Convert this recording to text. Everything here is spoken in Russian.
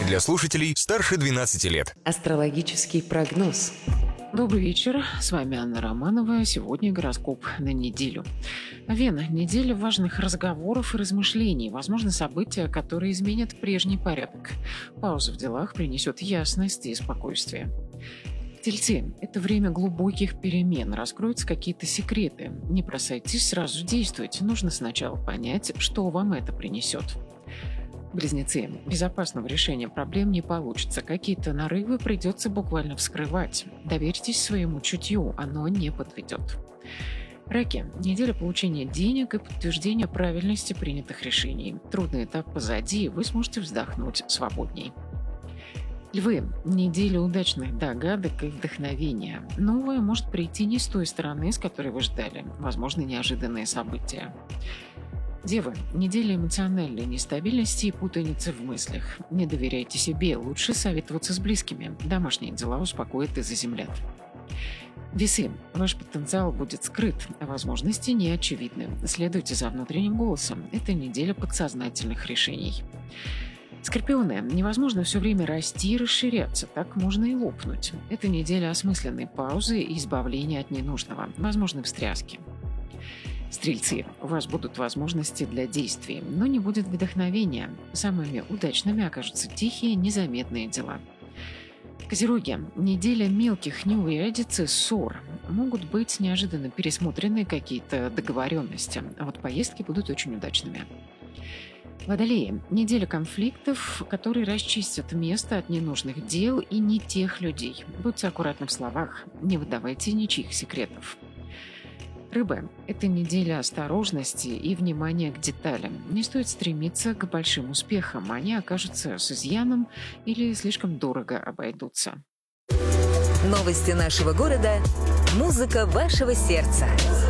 для слушателей старше 12 лет. Астрологический прогноз. Добрый вечер, с вами Анна Романова. Сегодня гороскоп на неделю. Овен. Неделя важных разговоров и размышлений. Возможно, события, которые изменят прежний порядок. Пауза в делах принесет ясность и спокойствие. Тельцы. Это время глубоких перемен. Раскроются какие-то секреты. Не бросайтесь, сразу действуйте. Нужно сначала понять, что вам это принесет. Близнецы. Безопасного решения проблем не получится. Какие-то нарывы придется буквально вскрывать. Доверьтесь своему чутью, оно не подведет. Раки. Неделя получения денег и подтверждения правильности принятых решений. Трудный этап позади, вы сможете вздохнуть свободней. Львы. Неделя удачных догадок и вдохновения. Новое может прийти не с той стороны, с которой вы ждали. Возможно, неожиданные события. Девы. Неделя эмоциональной нестабильности и путаницы в мыслях. Не доверяйте себе, лучше советоваться с близкими. Домашние дела успокоят и заземлят. Весы. Ваш потенциал будет скрыт, а возможности не очевидны. Следуйте за внутренним голосом. Это неделя подсознательных решений. Скорпионы. Невозможно все время расти и расширяться, так можно и лопнуть. Это неделя осмысленной паузы и избавления от ненужного. Возможны встряски. Стрельцы. У вас будут возможности для действий, но не будет вдохновения. Самыми удачными окажутся тихие, незаметные дела. Козероги. Неделя мелких неурядиц и ссор. Могут быть неожиданно пересмотрены какие-то договоренности, а вот поездки будут очень удачными. Водолеи. Неделя конфликтов, которые расчистят место от ненужных дел и не тех людей. Будьте аккуратны в словах, не выдавайте ничьих секретов. Рыбы. Это неделя осторожности и внимания к деталям. Не стоит стремиться к большим успехам, они окажутся с изъяном или слишком дорого обойдутся. Новости нашего города. Музыка вашего сердца.